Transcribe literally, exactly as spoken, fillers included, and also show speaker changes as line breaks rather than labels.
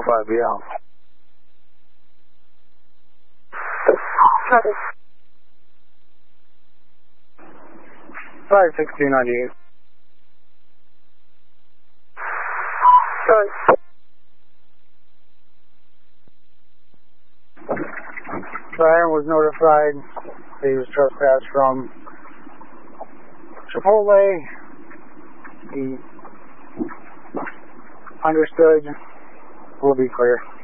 five, be out. five six two ninety-eight.
Sorry.
Driver was notified that he was trespassed from Chipotle. He understood. We'll be clear.